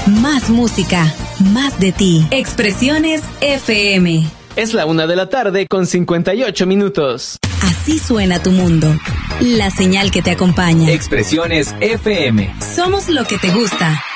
Más música, más de ti. Expresiones FM. Es la 1:00 con 58 minutos. Así suena tu mundo. La señal que te acompaña. Expresiones FM. Somos lo que te gusta.